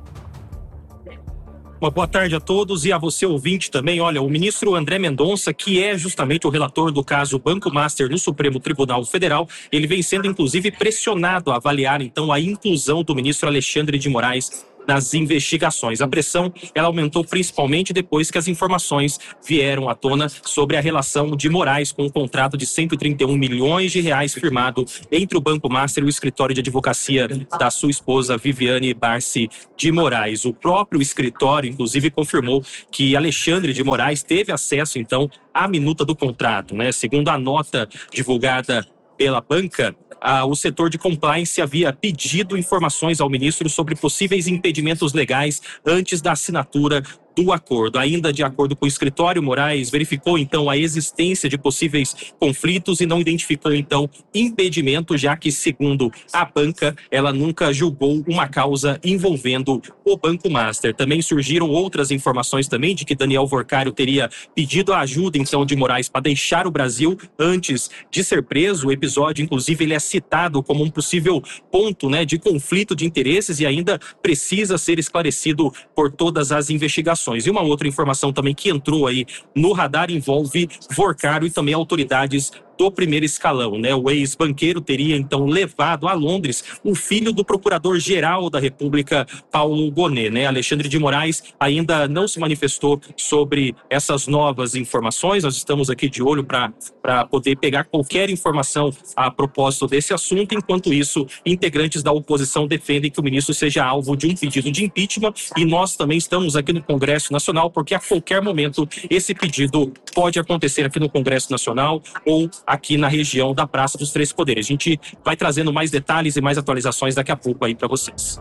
E: Uma boa tarde a todos e a você ouvinte também. Olha, o ministro André Mendonça, que é justamente o relator do caso Banco Master no Supremo Tribunal Federal, ele vem sendo inclusive pressionado a avaliar então a inclusão do ministro Alexandre de Moraes nas investigações. A pressão, ela aumentou principalmente depois que as informações vieram à tona sobre a relação de Moraes com o contrato de cento e trinta e um milhões de reais firmado entre o Banco Master e o escritório de advocacia da sua esposa Viviane Barcy de Moraes. O próprio escritório, inclusive, confirmou que Alexandre de Moraes teve acesso, então, à minuta do contrato, né? Segundo a nota divulgada pela banca, Ah, o setor de compliance havia pedido informações ao ministro sobre possíveis impedimentos legais antes da assinatura do acordo. Ainda de acordo com o escritório, Moraes verificou então a existência de possíveis conflitos e não identificou então impedimento, já que, segundo a banca, ela nunca julgou uma causa envolvendo o Banco Master. Também surgiram outras informações também de que Daniel Workário teria pedido a ajuda então de Moraes para deixar o Brasil antes de ser preso. O episódio, inclusive, ele é citado como um possível ponto, né, de conflito de interesses e ainda precisa ser esclarecido por todas as investigações. E uma outra informação também que entrou aí no radar envolve Workário e também autoridades do primeiro escalão, né? O ex-banqueiro teria então levado a Londres o filho do procurador-geral da República, Paulo Gonet, né? Alexandre de Moraes ainda não se manifestou sobre essas novas informações. Nós estamos aqui de olho para para poder pegar qualquer informação a propósito desse assunto. Enquanto isso, integrantes da oposição defendem que o ministro seja alvo de um pedido de impeachment, e nós também estamos aqui no Congresso Nacional porque a qualquer momento esse pedido pode acontecer aqui no Congresso Nacional ou aqui na região da Praça dos Três Poderes. A gente vai trazendo mais detalhes e mais atualizações daqui a pouco aí para vocês.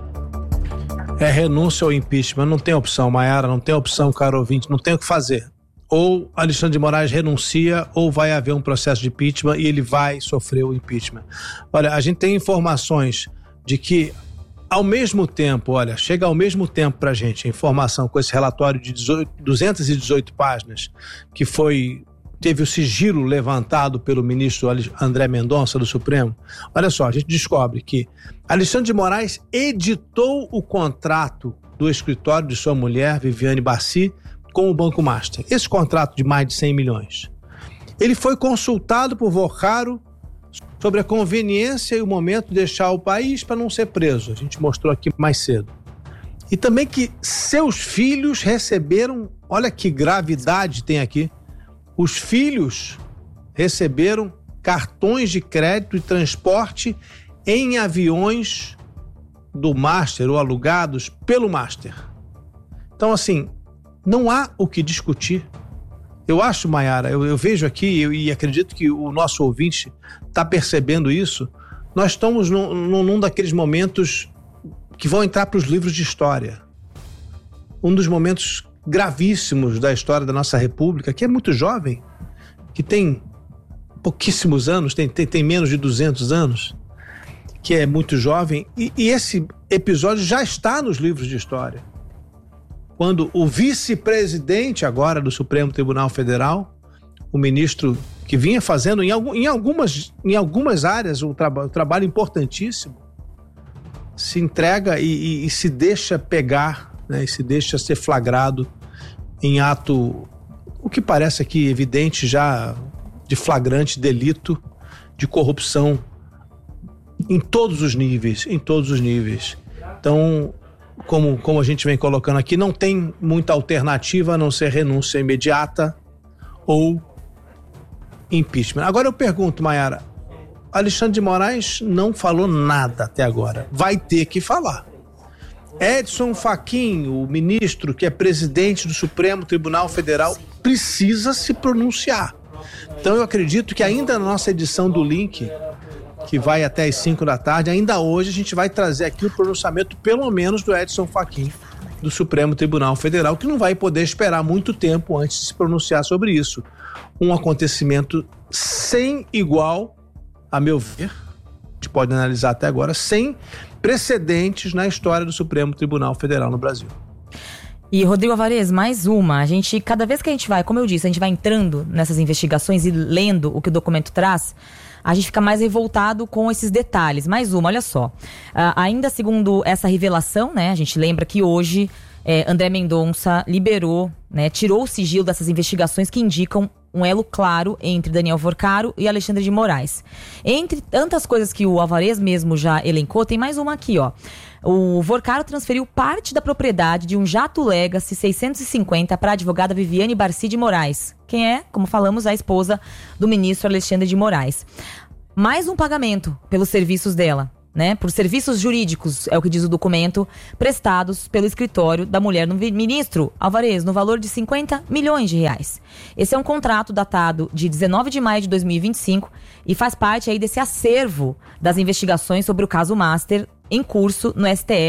C: É renúncia ou impeachment, não tem opção, Maiara, não tem opção, caro ouvinte, não tem o que fazer. Ou Alexandre de Moraes renuncia ou vai haver um processo de impeachment e ele vai sofrer o impeachment. Olha, a gente tem informações de que ao mesmo tempo, olha, chega ao mesmo tempo pra gente a informação com esse relatório de duzentas e dezoito páginas que foi... teve o sigilo levantado pelo ministro André Mendonça do Supremo. Olha só, a gente descobre que Alexandre de Moraes editou o contrato do escritório de sua mulher, Viviane Bassi, com o Banco Master. Esse contrato de mais de cem milhões. Ele foi consultado por Workário sobre a conveniência e o momento de deixar o país para não ser preso. A gente mostrou aqui mais cedo. E também que seus filhos receberam, olha que gravidade tem aqui, os filhos receberam cartões de crédito e transporte em aviões do Master ou alugados pelo Master. Então, assim, não há o que discutir. Eu acho, Maiara, eu, eu vejo aqui eu, e acredito que o nosso ouvinte está percebendo isso. Nós estamos num, num, num daqueles momentos que vão entrar para os livros de história. Um dos momentos gravíssimos da história da nossa República, que é muito jovem, que tem pouquíssimos anos, tem, tem, tem menos de duzentos anos, que é muito jovem, e, e esse episódio já está nos livros de história. Quando o vice-presidente agora do Supremo Tribunal Federal, o ministro que vinha fazendo em, algum, em, algumas, em algumas áreas um, traba, um trabalho importantíssimo, se entrega e, e, e se deixa pegar, né, e se deixa ser flagrado em ato, o que parece aqui evidente já, de flagrante delito de corrupção em todos os níveis, em todos os níveis. Então, como, como a gente vem colocando aqui, não tem muita alternativa a não ser renúncia imediata ou impeachment. Agora eu pergunto, Maiara, Alexandre de Moraes não falou nada até agora, vai ter que falar. Edson Fachin, o ministro que é presidente do Supremo Tribunal Federal, precisa se pronunciar. Então eu acredito que ainda na nossa edição do Link, que vai até as cinco da tarde, ainda hoje a gente vai trazer aqui o pronunciamento, pelo menos, do Edson Fachin, do Supremo Tribunal Federal, que não vai poder esperar muito tempo antes de se pronunciar sobre isso. Um acontecimento sem igual, a meu ver, a gente pode analisar até agora, sem precedentes na história do Supremo Tribunal Federal no Brasil.
A: E, Rodrigo Alvarez, mais uma. A gente, cada vez que a gente vai, como eu disse, a gente vai entrando nessas investigações e lendo o que o documento traz, a gente fica mais revoltado com esses detalhes. Mais uma, olha só. Uh, ainda segundo essa revelação, né, a gente lembra que hoje é, André Mendonça liberou, né, tirou o sigilo dessas investigações que indicam um elo claro entre Daniel Workário e Alexandre de Moraes. Entre tantas coisas que o Alvarez mesmo já elencou, tem mais uma aqui, ó. O Workário transferiu parte da propriedade de um jato Legacy seiscentos e cinquenta para a advogada Viviane Bassi de Moraes, quem é, como falamos, a esposa do ministro Alexandre de Moraes. Mais um pagamento pelos serviços dela, né? Por serviços jurídicos, é o que diz o documento, prestados pelo escritório da mulher do ministro Alvarez, no valor de cinquenta milhões de reais. Esse é um contrato datado de dezenove de maio de dois mil e vinte e cinco e faz parte aí desse acervo das investigações sobre o caso Master em curso no S T F,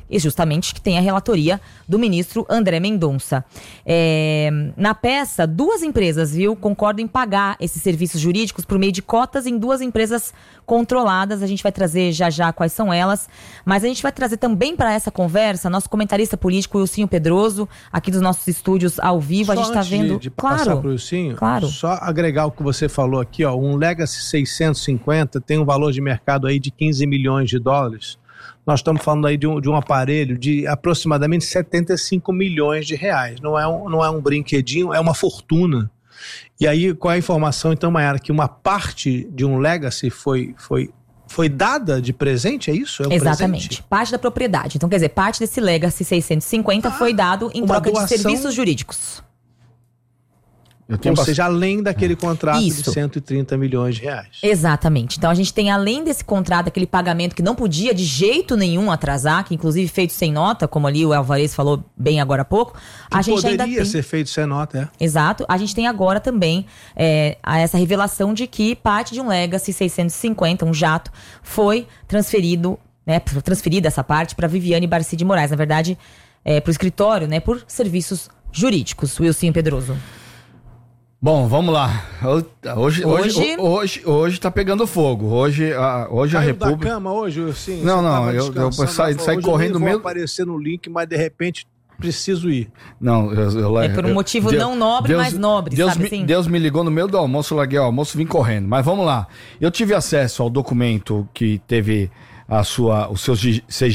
A: e justamente que tem a relatoria do ministro André Mendonça. É, na peça, duas empresas, viu, concordam em pagar esses serviços jurídicos por meio de cotas em duas empresas controladas. A gente vai trazer já já quais são elas, mas a gente vai trazer também para essa conversa nosso comentarista político Wilsinho Pedroso, aqui dos nossos estúdios ao vivo. Só a gente está vendo...
C: De, de claro, passar pro Wilsinho,
A: claro.
C: Só agregar o que você falou aqui, ó, um Legacy seiscentos e cinquenta tem um valor de mercado aí de quinze milhões de dólares. Nós estamos falando aí de um, de um aparelho de aproximadamente setenta e cinco milhões de reais. Não é, um, não é um brinquedinho, é uma fortuna. E aí, qual é a informação, então, Mayara? Que uma parte de um Legacy foi, foi, foi dada de presente, é isso? É um
A: Exatamente.
C: Presente?
A: Parte da propriedade. Então, quer dizer, parte desse Legacy seiscentos e cinquenta ah, foi dado em troca doação... de serviços jurídicos.
C: Eu tenho Ou bastante... seja, além daquele contrato Isso. de cento e trinta milhões de reais.
A: Exatamente. Então a gente tem, além desse contrato, aquele pagamento que não podia de jeito nenhum atrasar, que inclusive feito sem nota, como ali o Alvarez falou bem agora há pouco.
C: Que
A: a gente
C: poderia
A: ainda tem...
C: ser feito sem nota, é.
A: Exato. A gente tem agora também é, essa revelação de que parte de um Legacy seiscentos e cinquenta, um jato, foi transferido, né, transferida essa parte para Viviane Barci de Moraes. Na verdade, é, para o escritório, né, por serviços jurídicos. Wilson Pedroso.
F: Bom, vamos lá. Hoje, hoje, hoje, hoje, hoje tá pegando fogo. Hoje a, hoje a República...
C: da cama hoje, sim.
F: Não, não, eu, eu saí, saí correndo mesmo.
C: Eu vou aparecer no link, mas de repente preciso ir.
F: Não, eu, eu
A: É por um motivo
F: eu,
A: não nobre,
F: Deus,
A: mas nobre,
F: Deus
A: sabe
F: me,
A: assim?
F: Deus me ligou no meio do almoço, larguei o almoço, vim correndo. Mas vamos lá. Eu tive acesso ao documento que teve a sua, o seu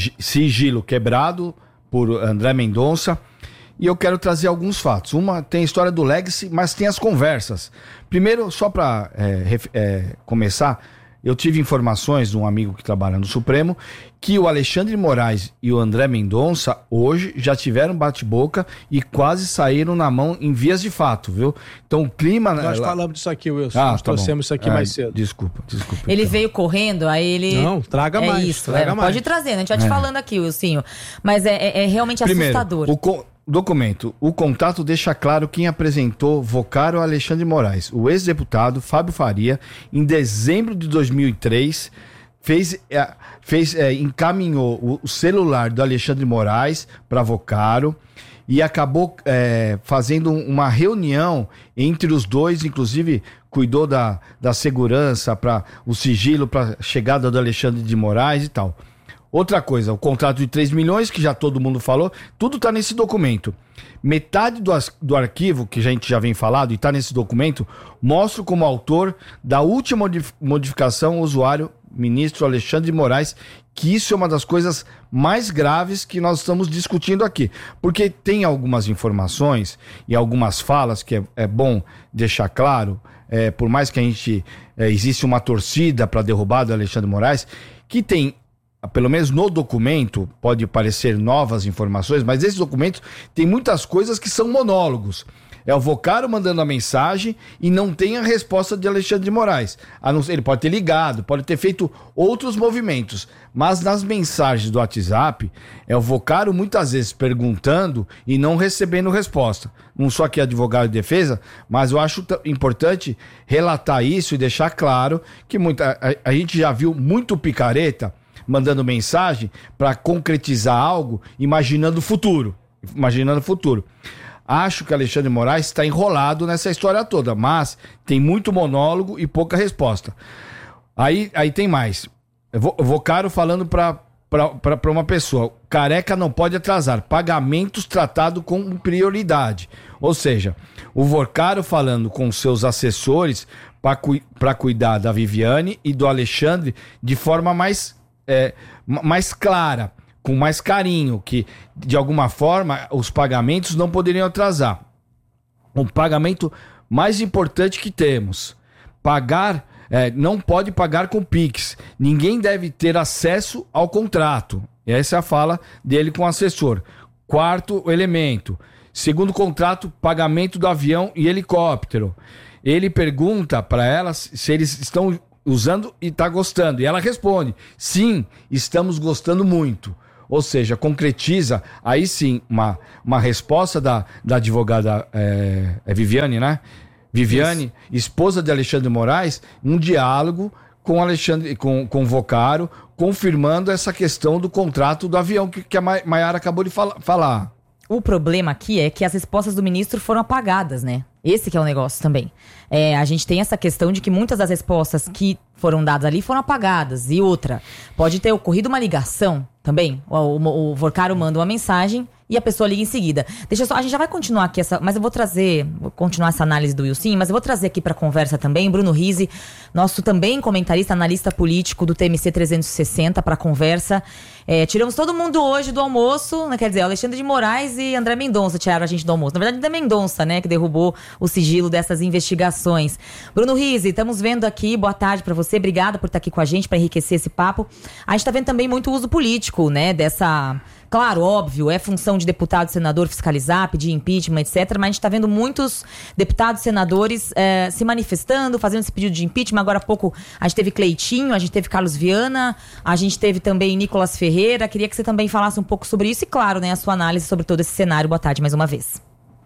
F: sigilo quebrado por André Mendonça. E eu quero trazer alguns fatos. Uma tem a história do Legacy, mas tem as conversas. Primeiro, só para é, é, começar, eu tive informações de um amigo que trabalha no Supremo que o Alexandre de Moraes e o André Mendonça hoje já tiveram bate-boca e quase saíram na mão em vias de fato, viu? Então o clima...
C: Nós
F: ela...
C: falamos disso aqui, Wilson.
F: Ah,
C: Nós
F: tá
C: trouxemos isso aqui
F: é,
C: mais cedo.
F: Desculpa, desculpa.
A: Ele
F: então.
A: veio correndo, aí ele...
C: Não, traga
A: é
C: mais.
A: Isso,
C: traga
A: é,
C: mais.
A: Pode trazer, né? A gente vai te
F: é.
A: falando aqui, Wilsinho. Mas é, é, é realmente
F: Primeiro,
A: assustador.
F: O co... Documento. O contato deixa claro quem apresentou Vocaro Alexandre de Moraes. O ex-deputado Fábio Faria, em dezembro de dois mil e três, fez, é, fez, é, encaminhou o, o celular do Alexandre de Moraes para Vocaro e acabou é, fazendo uma reunião entre os dois, inclusive cuidou da, da segurança, para o sigilo, para a chegada do Alexandre de Moraes e tal. Outra coisa, o contrato de três milhões, que já todo mundo falou, tudo está nesse documento. Metade do, do arquivo, que a gente já vem falado e está nesse documento, mostra como autor da última modificação o usuário, ministro Alexandre de Moraes, que isso é uma das coisas mais graves que nós estamos discutindo aqui. Porque tem algumas informações e algumas falas que é, é bom deixar claro, é, por mais que a gente... É, existe uma torcida para derrubar do Alexandre de Moraes, que tem... Pelo menos no documento, pode parecer novas informações, mas esse documento tem muitas coisas que são monólogos. É o Vocaro mandando a mensagem e não tem a resposta de Alexandre de Moraes. A não ser, ele pode ter ligado, pode ter feito outros movimentos, mas nas mensagens do WhatsApp, é o Vocaro muitas vezes perguntando e não recebendo resposta. Não sou aqui advogado de defesa, mas eu acho t- importante relatar isso e deixar claro que muita, a, a gente já viu muito picareta mandando mensagem para concretizar algo, imaginando o futuro. Imaginando o futuro. Acho que Alexandre de Moraes está enrolado nessa história toda, mas tem muito monólogo e pouca resposta. Aí, aí tem mais. Vocaro falando para uma pessoa: Careca não pode atrasar, pagamentos tratados com prioridade. Ou seja, o Vocaro falando com seus assessores para cu, cuidar da Viviane e do Alexandre de forma mais É, mais clara, com mais carinho, que de alguma forma os pagamentos não poderiam atrasar. O pagamento mais importante que temos, pagar, é, não pode pagar com Pix, ninguém deve ter acesso ao contrato. Essa é a fala dele com o assessor. Quarto elemento, segundo contrato, pagamento do avião e helicóptero. Ele pergunta para elas se eles estão usando e está gostando. E ela responde: sim, estamos gostando muito. Ou seja, concretiza aí sim uma, uma resposta da, da advogada é, é Viviane, né? Viviane, Isso. esposa de Alexandre de Moraes, um diálogo com com Alexandre, com, com Vocaro, confirmando essa questão do contrato do avião que, que a Maiara acabou de fala, falar.
A: O problema aqui é que as respostas do ministro foram apagadas, né? Esse que é o negócio também. É, a gente tem essa questão de que muitas das respostas que foram dadas ali foram apagadas. E outra, pode ter ocorrido uma ligação também. O, o, o Vocaro manda uma mensagem e a pessoa liga em seguida. Deixa só, a gente já vai continuar aqui, essa, mas eu vou trazer, vou continuar essa análise do Wilson, mas eu vou trazer aqui para conversa também Bruno Rizzi, nosso também comentarista, analista político do T M C trezentos e sessenta para conversa. É, tiramos todo mundo hoje do almoço, né, quer dizer, Alexandre de Moraes e André Mendonça tiraram a gente do almoço. Na verdade, André Mendonça, né, que derrubou o sigilo dessas investigações. Bruno Rizzi, estamos vendo aqui, boa tarde para você, obrigada por estar aqui com a gente para enriquecer esse papo. A gente está vendo também muito uso político, né, dessa... Claro, óbvio, é função de deputado, senador fiscalizar, pedir impeachment, etcétera. Mas a gente está vendo muitos deputados, senadores é, se manifestando, fazendo esse pedido de impeachment. Agora há pouco a gente teve Cleitinho, a gente teve Carlos Viana, a gente teve também Nicolas Ferreira. Queria que você também falasse um pouco sobre isso e, claro, né, a sua análise sobre todo esse cenário. Boa tarde mais uma vez.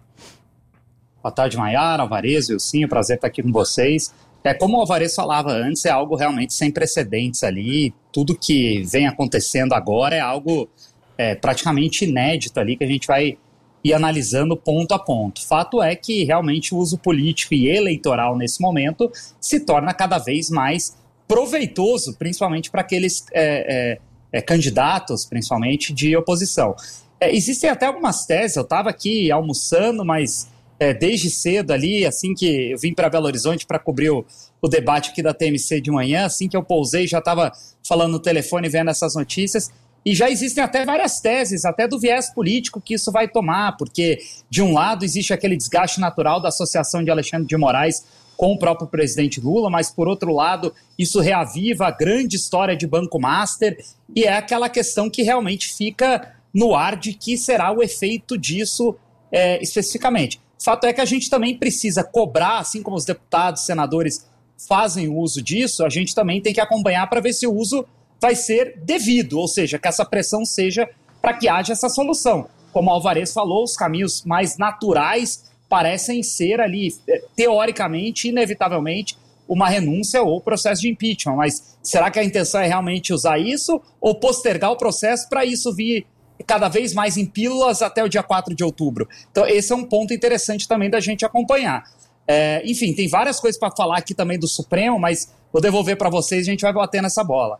G: Boa tarde, Maiara, Alvarez, Wilson, prazer estar aqui com vocês. É, como o Alvarez falava antes, é algo realmente sem precedentes ali. Tudo que vem acontecendo agora é algo... É, praticamente inédito ali, que a gente vai ir analisando ponto a ponto. Fato é que realmente o uso político e eleitoral nesse momento se torna cada vez mais proveitoso, principalmente para aqueles é, é, é, candidatos, principalmente de oposição. É, existem até algumas teses, eu estava aqui almoçando, mas é, desde cedo ali, assim que eu vim para Belo Horizonte para cobrir o, o debate aqui da T M C de manhã, assim que eu pousei já estava falando no telefone vendo essas notícias. E já existem até várias teses, até do viés político que isso vai tomar, porque de um lado existe aquele desgaste natural da associação de Alexandre de Moraes com o próprio presidente Lula, mas por outro lado isso reaviva a grande história de Banco Master e é aquela questão que realmente fica no ar de que será o efeito disso é, especificamente. O fato é que a gente também precisa cobrar, assim como os deputados, senadores fazem uso disso, a gente também tem que acompanhar para ver se o uso vai ser devido, ou seja, que essa pressão seja para que haja essa solução. Como o Alvarez falou, os caminhos mais naturais parecem ser ali, teoricamente, inevitavelmente, uma renúncia ou processo de impeachment. Mas será que a intenção é realmente usar isso ou postergar o processo para isso vir cada vez mais em pílulas até o dia quatro de outubro? Então esse é um ponto interessante também da gente acompanhar. É, enfim, tem várias coisas para falar aqui também do Supremo, mas vou devolver para vocês e a gente vai bater nessa bola.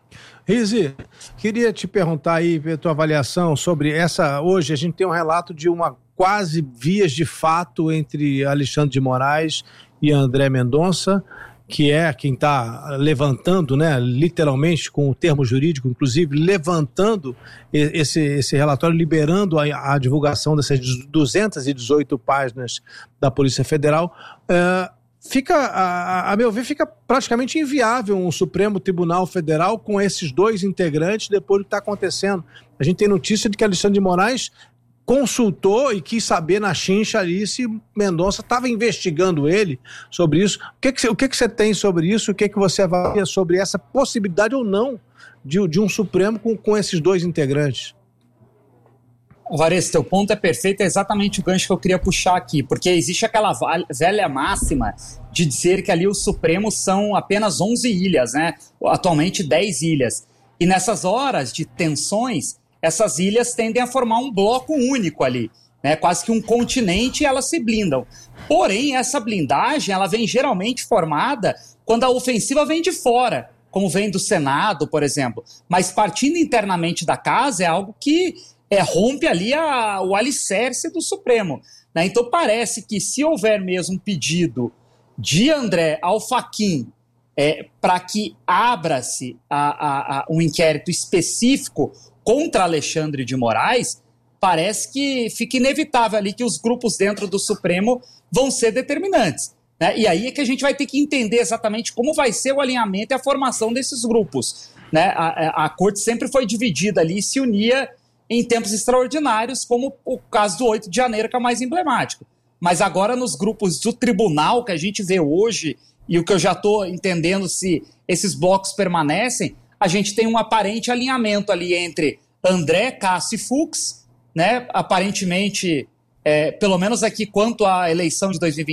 C: Rizzi, queria te perguntar aí a tua avaliação sobre essa. Hoje a gente tem um relato de uma quase vias de fato entre Alexandre de Moraes e André Mendonça, que é quem está levantando, né, literalmente com o termo jurídico, inclusive levantando esse, esse relatório, liberando a, a divulgação dessas duzentas e dezoito páginas da Polícia Federal. É, Fica, a, a meu ver, fica praticamente inviável um Supremo Tribunal Federal com esses dois integrantes depois do que está acontecendo. A gente tem notícia de que Alexandre de Moraes consultou e quis saber na chincha ali se Mendonça estava investigando ele sobre isso. O que, que, o que, que você tem sobre isso? O que, que você avalia sobre essa possibilidade ou não de, de um Supremo com, com esses dois integrantes?
G: Alvarez, teu ponto é perfeito, é exatamente o gancho que eu queria puxar aqui, porque existe aquela velha máxima de dizer que ali os Supremos são apenas onze ilhas, né? Atualmente dez ilhas. E nessas horas de tensões, essas ilhas tendem a formar um bloco único ali, né? Quase que um continente e elas se blindam. Porém, essa blindagem ela vem geralmente formada quando a ofensiva vem de fora, como vem do Senado, por exemplo. Mas partindo internamente da casa é algo que É, rompe ali a, o alicerce do Supremo, né? Então parece que se houver mesmo um pedido de André ao Fachin é, para que abra-se a, a, a um inquérito específico contra Alexandre de Moraes, parece que fica inevitável ali que os grupos dentro do Supremo vão ser determinantes, né? E aí é que a gente vai ter que entender exatamente como vai ser o alinhamento e a formação desses grupos, né? A, a, a corte sempre foi dividida ali e se unia em tempos extraordinários, como o caso do oito de janeiro, que é o mais emblemático. Mas agora nos grupos do tribunal que a gente vê hoje, e o que eu já estou entendendo se esses blocos permanecem, a gente tem um aparente alinhamento ali entre André, Cássio e Fux, né? Aparentemente, é, pelo menos aqui quanto à eleição de dois mil e vinte